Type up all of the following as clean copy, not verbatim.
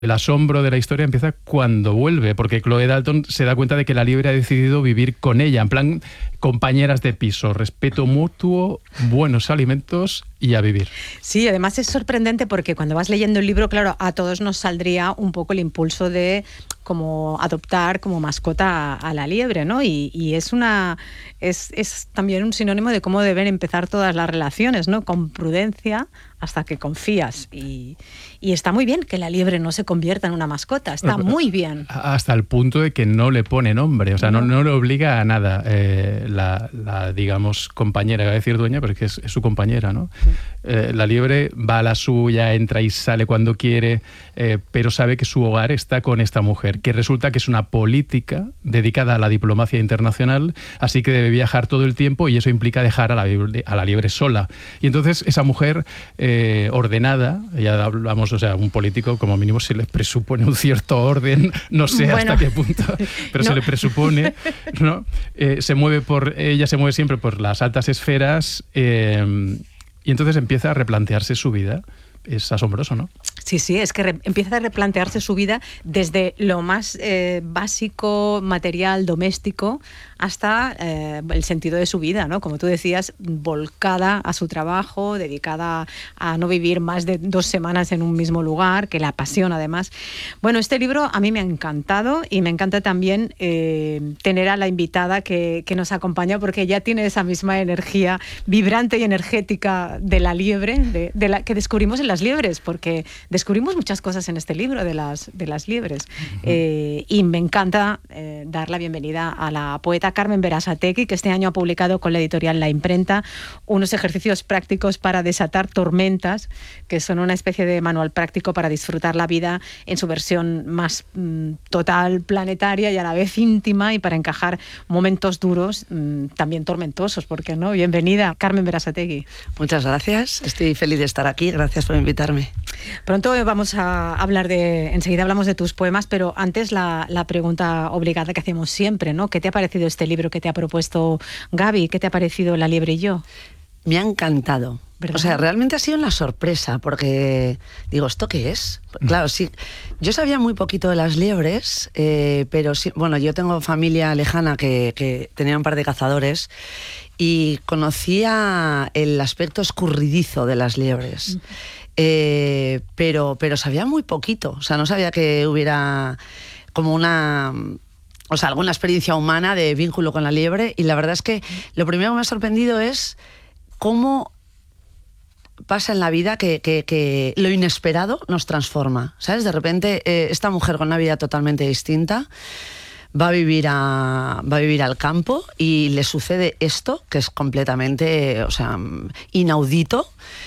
El asombro de la historia empieza cuando vuelve, porque Chloe Dalton se da cuenta de que la liebre ha decidido vivir con ella, en plan compañeras de piso, respeto mutuo, buenos alimentos y a vivir. Sí, además es sorprendente porque cuando vas leyendo el libro, claro, a todos nos saldría un poco el impulso de como adoptar como mascota a la liebre, ¿no? Y es también un sinónimo de cómo deben empezar todas las relaciones, ¿no? Con prudencia hasta que confías. Y está muy bien que la liebre no se convierta en una mascota, está muy bien. Hasta el punto de que no le pone nombre, o sea, no le obliga a nada. La digamos, compañera, iba a decir dueña, pero es que es su compañera, ¿no? Sí. La liebre va a la suya, entra y sale cuando quiere, pero sabe que su hogar está con esta mujer, que resulta que es una política dedicada a la diplomacia internacional, así que debe viajar todo el tiempo y eso implica dejar a la liebre sola. Y entonces esa mujer ordenada, ya hablamos, o sea, un político como mínimo se le presupone un cierto orden, no sé hasta qué punto, pero no. Se le presupone, ¿no? Ella se mueve siempre por las altas esferas y entonces empieza a replantearse su vida. Es asombroso, ¿no? Sí, es que empieza a replantearse su vida desde lo más básico, material, doméstico, hasta el sentido de su vida, ¿no? Como tú decías, volcada a su trabajo, dedicada a no vivir más de 2 semanas en un mismo lugar, que la apasiona además. Bueno, este libro a mí me ha encantado y me encanta también tener a la invitada que nos acompaña, porque ella tiene esa misma energía vibrante y energética de la liebre, de la que descubrimos en las liebres, porque descubrimos muchas cosas en este libro de las liebres. Uh-huh. Y me encanta dar la bienvenida a la poeta Carmen Berasategui, que este año ha publicado con la editorial La Imprenta unos ejercicios prácticos para desatar tormentas, que son una especie de manual práctico para disfrutar la vida en su versión más total, planetaria y a la vez íntima, y para encajar momentos duros, también tormentosos, ¿por qué no? Bienvenida, Carmen Berasategui. Muchas gracias, estoy feliz de estar aquí, gracias por invitarme. Pronto vamos a hablar enseguida hablamos de tus poemas, pero antes la pregunta obligada que hacemos siempre, ¿no? ¿Qué te ha parecido este libro que te ha propuesto Gaby? ¿Qué te ha parecido La liebre y yo? Me ha encantado. ¿Verdad? O sea, realmente ha sido una sorpresa, porque digo, ¿esto qué es? Claro, sí, yo sabía muy poquito de las liebres, pero sí, bueno, yo tengo familia lejana que tenía un par de cazadores y conocía el aspecto escurridizo de las liebres. Pero sabía muy poquito, o sea, no sabía que hubiera como alguna experiencia humana de vínculo con la liebre, y la verdad es que lo primero que me ha sorprendido es cómo pasa en la vida que lo inesperado nos transforma, ¿sabes? De repente esta mujer con una vida totalmente distinta va a vivir al campo y le sucede esto que es completamente, o sea, inaudito.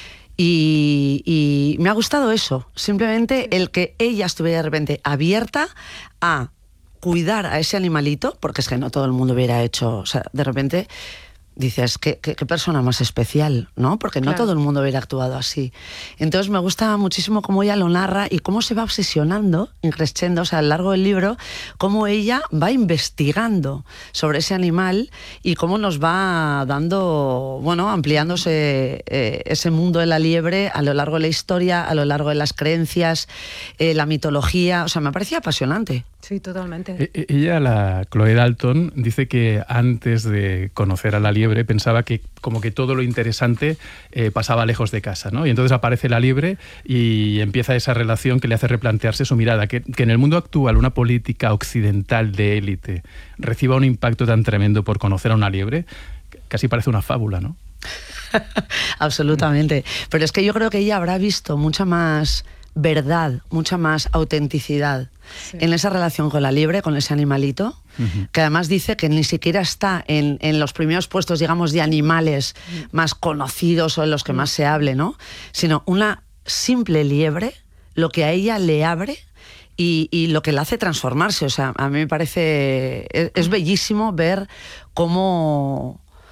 Y me ha gustado eso, simplemente el que ella estuviera de repente abierta a cuidar a ese animalito, porque es que no todo el mundo hubiera hecho, o sea, de repente dices, qué persona más especial, ¿no? Porque no todo el mundo hubiera actuado así. Entonces me gusta muchísimo cómo ella lo narra y cómo se va obsesionando, increciendo, o sea, a lo largo del libro, cómo ella va investigando sobre ese animal y cómo nos va dando, bueno, ampliándose ese mundo de la liebre a lo largo de la historia, a lo largo de las creencias, la mitología, o sea, me parecía apasionante. Sí, totalmente. Ella, la Chloe Dalton, dice que antes de conocer a la liebre pensaba que como que todo lo interesante pasaba lejos de casa, ¿no? Y entonces aparece la liebre y empieza esa relación que le hace replantearse su mirada, que en el mundo actual una política occidental de élite reciba un impacto tan tremendo por conocer a una liebre, casi parece una fábula, ¿no? Absolutamente. Pero es que yo creo que ella habrá visto mucha más verdad, mucha más autenticidad en esa relación con la liebre, con ese animalito, que además dice que ni siquiera está en los primeros puestos, digamos, de animales más conocidos o en los que más se hable, ¿no? Sino una simple liebre, lo que a ella le abre y lo que la hace transformarse. O sea, a mí me parece, es bellísimo ver cómo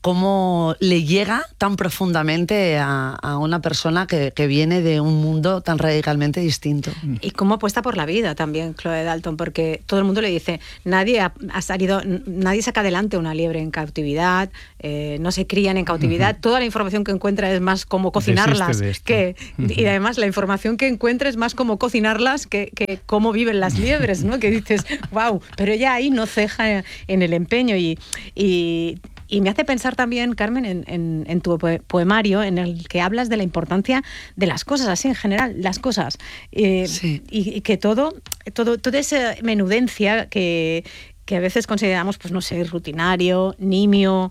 cómo le llega tan profundamente a una persona que viene de un mundo tan radicalmente distinto. Y cómo apuesta por la vida también Chloe Dalton, porque todo el mundo le dice, nadie saca adelante una liebre en cautividad, no se crían en cautividad, toda la información que encuentra es más como cocinarlas, y además la información que encuentra es más como cocinarlas que cómo viven las liebres, ¿no? Que dices, wow, pero ella ahí no ceja en el empeño y me hace pensar también, Carmen, en tu poemario, en el que hablas de la importancia de las cosas, así en general, las cosas. Sí. Y que toda esa menudencia que a veces consideramos, pues no sé, rutinario, nimio,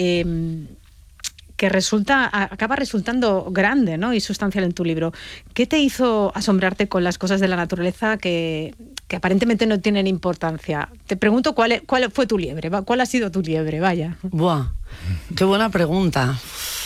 que acaba resultando grande, ¿no? Y sustancial en tu libro. ¿Qué te hizo asombrarte con las cosas de la naturaleza que aparentemente no tienen importancia? Te pregunto cuál fue tu liebre, cuál ha sido tu liebre, vaya. Buah, qué buena pregunta.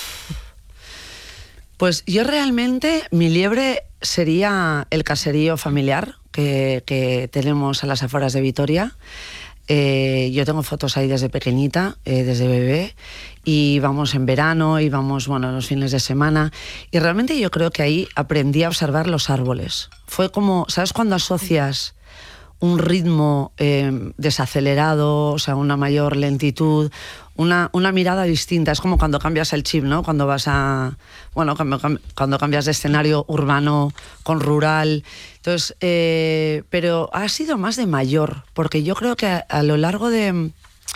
Pues yo realmente, mi liebre sería el caserío familiar que tenemos a las afueras de Vitoria. Yo tengo fotos ahí desde pequeñita, desde bebé, y vamos en verano, y vamos, los fines de semana, y realmente yo creo que ahí aprendí a observar los árboles. Fue como, ¿sabes cuando asocias un ritmo desacelerado, o sea, una mayor lentitud, una mirada distinta? Es como cuando cambias el chip, ¿no? Cuando vas cuando cambias de escenario urbano con rural. Entonces, pero ha sido más de mayor, porque yo creo que a lo largo de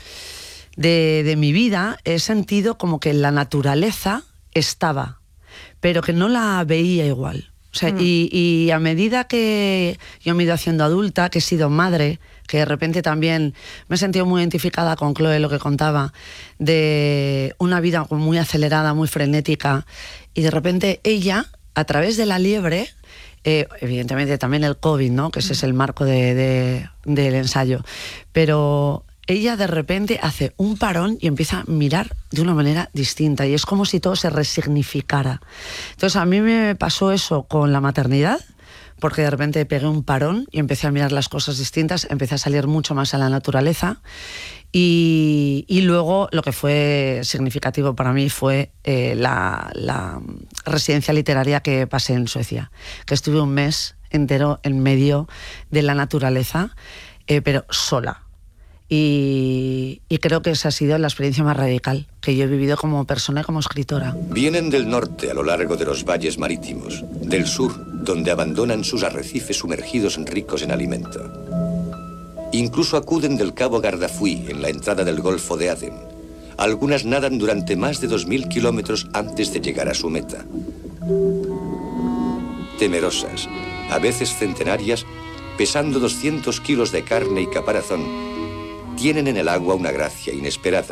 mi vida he sentido como que la naturaleza estaba, pero que no la veía igual. O sea, y a medida que yo me he ido haciendo adulta, que he sido madre, que de repente también me he sentido muy identificada con Chloe, lo que contaba, de una vida muy acelerada, muy frenética, y de repente ella, a través de la liebre, evidentemente también el COVID, ¿no? Que ese es el marco del ensayo, pero ella de repente hace un parón y empieza a mirar de una manera distinta, y es como si todo se resignificara. Entonces a mí me pasó eso con la maternidad, porque de repente pegué un parón y empecé a mirar las cosas distintas, empecé a salir mucho más a la naturaleza, y luego lo que fue significativo para mí fue la residencia literaria que pasé en Suecia, que estuve un mes entero en medio de la naturaleza, pero sola. Y creo que esa ha sido la experiencia más radical que yo he vivido como persona y como escritora. Vienen del norte a lo largo de los valles marítimos, del sur, donde abandonan sus arrecifes sumergidos ricos en alimento. Incluso acuden del cabo Gardafui, en la entrada del Golfo de Aden. Algunas nadan durante más de 2000 kilómetros antes de llegar a su meta. Temerosas, a veces centenarias, pesando 200 kilos de carne y caparazón, tienen en el agua una gracia inesperada.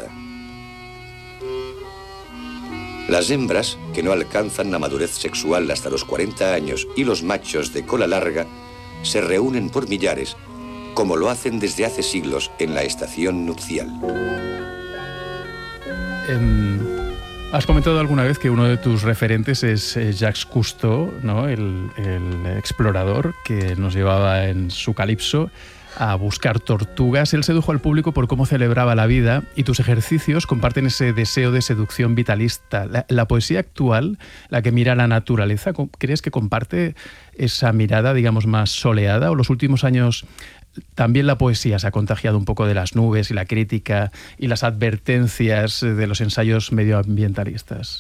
Las hembras, que no alcanzan la madurez sexual hasta los 40 años, y los machos de cola larga, se reúnen por millares, como lo hacen desde hace siglos en la estación nupcial. Has comentado alguna vez que uno de tus referentes es Jacques Cousteau, ¿no? el explorador que nos llevaba en su Calipso a buscar tortugas. Él sedujo al público por cómo celebraba la vida, y tus ejercicios comparten ese deseo de seducción vitalista. La poesía actual, la que mira la naturaleza, ¿crees que comparte esa mirada, digamos, más soleada? ¿O los últimos años también la poesía se ha contagiado un poco de las nubes y la crítica y las advertencias de los ensayos medioambientalistas?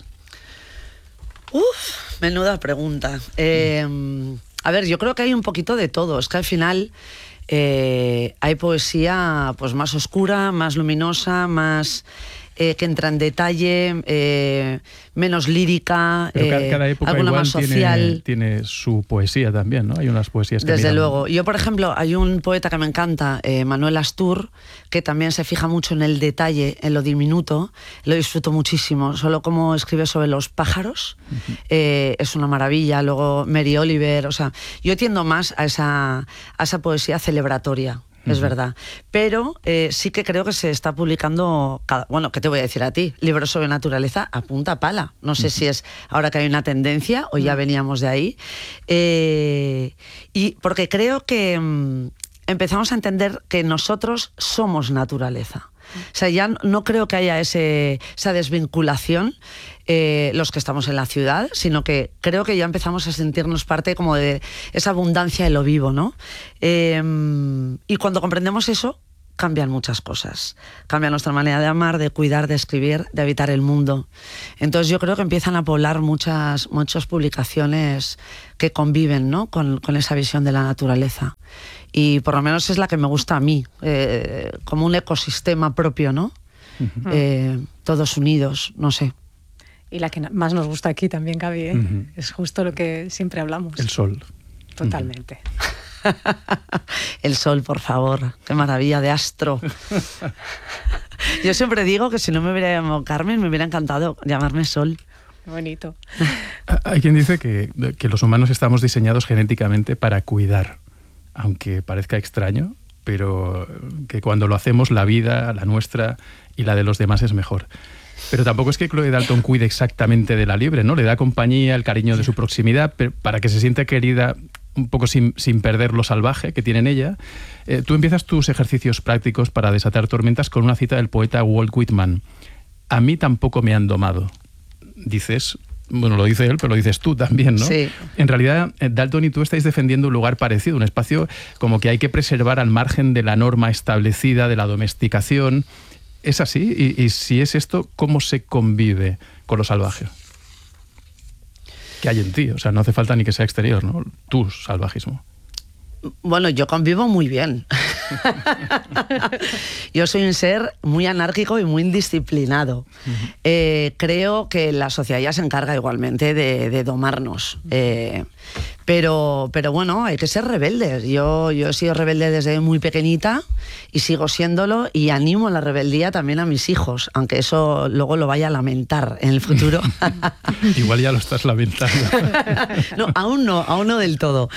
Menuda pregunta. A ver, yo creo que hay un poquito de todo. Es que al final hay poesía pues más oscura, más luminosa, más que entra en detalle, menos lírica, pero cada época alguna igual más social. Tiene su poesía también, ¿no? Hay unas poesías que Desde miran... luego. Yo, por ejemplo, hay un poeta que me encanta, Manuel Astur, que también se fija mucho en el detalle, en lo diminuto. Lo disfruto muchísimo. Solo como escribe sobre los pájaros, es una maravilla. Luego Mary Oliver, o sea, yo tiendo más a esa poesía celebratoria. Es verdad, pero sí que creo que se está publicando, bueno, ¿qué te voy a decir a ti? Libros sobre naturaleza a punta pala. No sé si es ahora que hay una tendencia o ya veníamos de ahí. Y porque creo que empezamos a entender que nosotros somos naturaleza. O sea, ya no creo que haya esa desvinculación los que estamos en la ciudad, sino que creo que ya empezamos a sentirnos parte como de esa abundancia de lo vivo, ¿no? Y cuando comprendemos eso, cambian muchas cosas. Cambia nuestra manera de amar, de cuidar, de escribir, de habitar el mundo. Entonces yo creo que empiezan a poblar muchas publicaciones que conviven, ¿no? con esa visión de la naturaleza. Y por lo menos es la que me gusta a mí, como un ecosistema propio, ¿no? Todos unidos, no sé. Y la que más nos gusta aquí también, Gaby, ¿eh? Es justo lo que siempre hablamos. El sol. Totalmente. El sol, por favor, qué maravilla de astro. Yo siempre digo que si no me hubiera llamado Carmen, me hubiera encantado llamarme Sol. Qué bonito. Hay quien dice que los humanos estamos diseñados genéticamente para cuidar, aunque parezca extraño, pero que cuando lo hacemos la vida, la nuestra y la de los demás es mejor. Pero tampoco es que Chloe Dalton cuide exactamente de la liebre, ¿no? Le da compañía, el cariño de su proximidad, para que se sienta querida un poco sin perder lo salvaje que tiene en ella. Tú empiezas tus ejercicios prácticos para desatar tormentas con una cita del poeta Walt Whitman. A mí tampoco me han domado. Dices, bueno, lo dice él, pero lo dices tú también, ¿no? Sí. En realidad, Dalton y tú estáis defendiendo un lugar parecido, un espacio como que hay que preservar al margen de la norma establecida, de la domesticación. ¿Es así? Y si es esto, ¿cómo se convive con lo salvaje que hay en ti? O sea, no hace falta ni que sea exterior, ¿no? Tu salvajismo. Bueno, yo convivo muy bien. Yo soy un ser muy anárquico y muy indisciplinado. Creo que la sociedad ya se encarga igualmente de domarnos. Pero bueno, hay que ser rebeldes. Yo he sido rebelde desde muy pequeñita y sigo siéndolo, y animo la rebeldía también a mis hijos, aunque eso luego lo vaya a lamentar en el futuro. Igual ya lo estás lamentando. No, aún no del todo.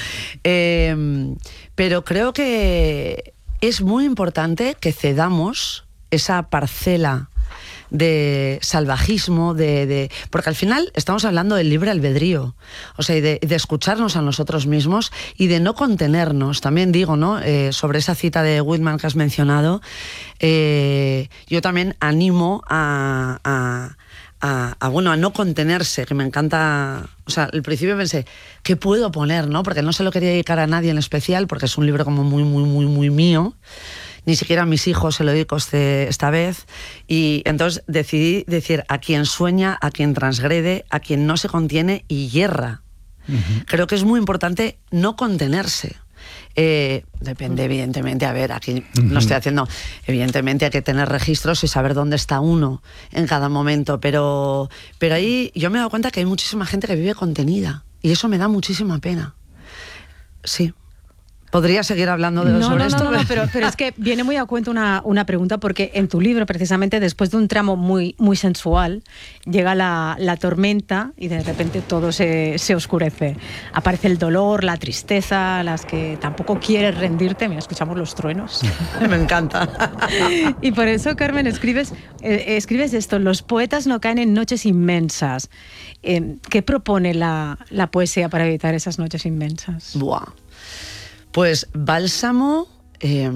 Pero creo que es muy importante que cedamos esa parcela de salvajismo, porque al final estamos hablando del libre albedrío, o sea, de escucharnos a nosotros mismos y de no contenernos. También digo, ¿no? Sobre esa cita de Whitman que has mencionado, yo también animo a no contenerse, que me encanta. O sea, al principio pensé, ¿qué puedo poner, no? Porque no se lo quería dedicar a nadie en especial, porque es un libro como muy, muy, muy, muy mío. Ni siquiera a mis hijos se lo dedico esta vez. Y entonces decidí decir a quien sueña, a quien transgrede, a quien no se contiene y hierra. Creo que es muy importante no contenerse. Depende, evidentemente, a ver, aquí no estoy haciendo, evidentemente hay que tener registros y saber dónde está uno en cada momento, pero ahí yo me he dado cuenta que hay muchísima gente que vive contenida y eso me da muchísima pena. Sí. ¿Podría seguir hablando sobre esto? No, pero es que viene muy a cuento una pregunta, porque en tu libro, precisamente, después de un tramo muy, muy sensual, llega la tormenta y de repente todo se oscurece. Aparece el dolor, la tristeza, las que tampoco quieres rendirte. Mira, escuchamos los truenos. Me encanta. Y por eso, Carmen, escribes esto: los poetas no caen en noches inmensas. ¿Qué propone la poesía para evitar esas noches inmensas? Buah. Pues Bálsamo, ¿qué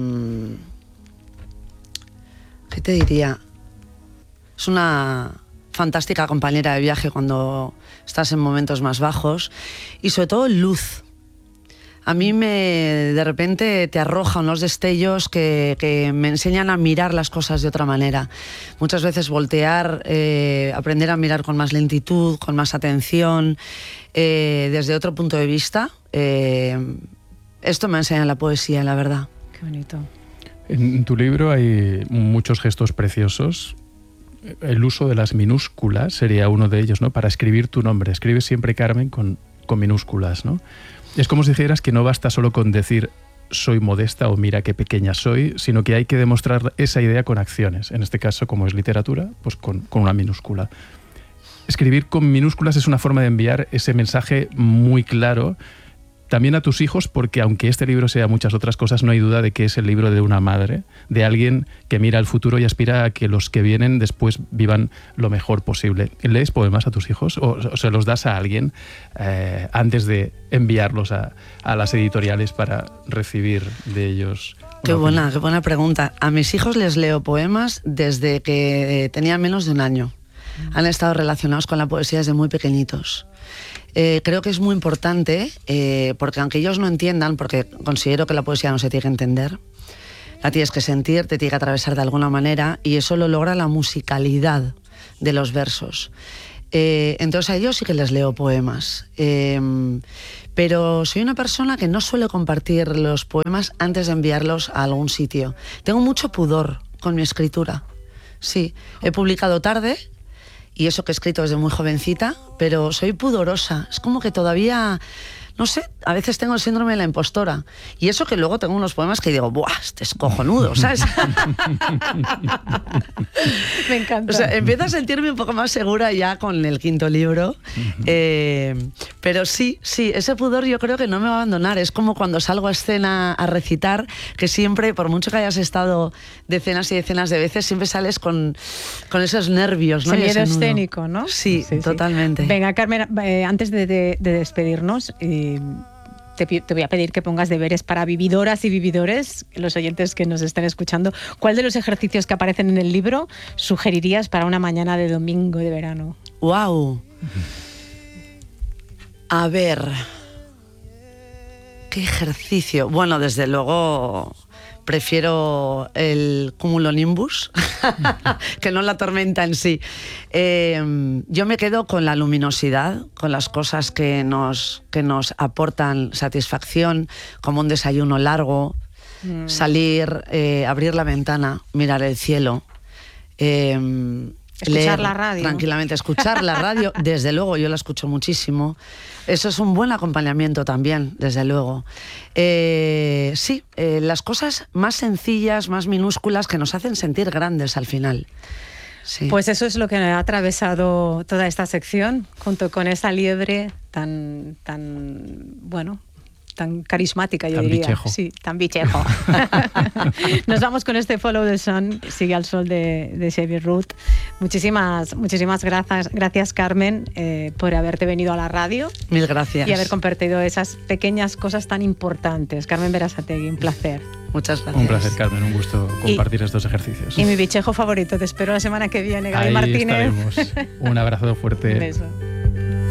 te diría? Es una fantástica compañera de viaje cuando estás en momentos más bajos, y sobre todo luz. A mí de repente te arroja unos destellos que me enseñan a mirar las cosas de otra manera. Muchas veces voltear, aprender a mirar con más lentitud, con más atención, desde otro punto de vista. Esto me enseña la poesía, la verdad. Qué bonito. En tu libro hay muchos gestos preciosos. El uso de las minúsculas sería uno de ellos, ¿no? Para escribir tu nombre. Escribes siempre, Carmen, con minúsculas, ¿no? Es como si dijeras que no basta solo con decir soy modesta o mira qué pequeña soy, sino que hay que demostrar esa idea con acciones. En este caso, como es literatura, pues con una minúscula. Escribir con minúsculas es una forma de enviar ese mensaje muy claro también a tus hijos, porque aunque este libro sea muchas otras cosas, no hay duda de que es el libro de una madre, de alguien que mira al futuro y aspira a que los que vienen después vivan lo mejor posible. ¿Lees poemas a tus hijos o se los das a alguien antes de enviarlos a las editoriales para recibir de ellos Qué buena pregunta. A mis hijos les leo poemas desde que tenían menos de un año. Han estado relacionados con la poesía desde muy pequeñitos. Creo que es muy importante, porque aunque ellos no entiendan, porque considero que la poesía no se tiene que entender, la tienes que sentir, te tiene que atravesar de alguna manera, y eso lo logra la musicalidad de los versos. Entonces a ellos sí que les leo poemas. Pero soy una persona que no suele compartir los poemas antes de enviarlos a algún sitio. Tengo mucho pudor con mi escritura. Sí, he publicado tarde, y eso que he escrito desde muy jovencita, pero soy pudorosa. Es como que todavía, no sé, a veces tengo el síndrome de la impostora. Y eso que luego tengo unos poemas que digo, ¡buah, este es cojonudo!, ¿sabes? Me encanta. O sea, empiezo a sentirme un poco más segura ya con el 5º libro. Pero sí, ese pudor yo creo que no me va a abandonar. Es como cuando salgo a escena a recitar, que siempre, por mucho que hayas estado decenas y decenas de veces, siempre sales con esos nervios, ¿no? Ese miedo escénico, ¿no? Sí, totalmente. Venga, Carmen, antes de despedirnos, te voy a pedir que pongas deberes para vividoras y vividores, los oyentes que nos estén escuchando. ¿Cuál de los ejercicios que aparecen en el libro sugerirías para una mañana de domingo de verano? ¡Wow! A ver, ¿qué ejercicio? Bueno, desde luego prefiero el cumulonimbus que no la tormenta en sí. Yo me quedo con la luminosidad, con las cosas que nos aportan satisfacción, como un desayuno largo, salir, abrir la ventana, mirar el cielo, escuchar la radio. Tranquilamente, escuchar la radio, desde luego, yo la escucho muchísimo. Eso es un buen acompañamiento también, desde luego. Las cosas más sencillas, más minúsculas, que nos hacen sentir grandes al final. Sí. Pues eso es lo que ha atravesado toda esta sección, junto con esa liebre tan carismática, yo diría. Bichejo. Sí, tan bichejo. Nos vamos con este Follow the Sun, Sigue al Sol de Xavier Ruth. Muchísimas gracias, Carmen, por haberte venido a la radio. Mil gracias. Y haber compartido esas pequeñas cosas tan importantes. Carmen Berasategui, un placer. Muchas gracias. Un placer, Carmen, un gusto compartir estos ejercicios. Y mi bichejo favorito, te espero la semana que viene, Gaby Martínez. Ahí estaremos. Un abrazo fuerte. Un beso.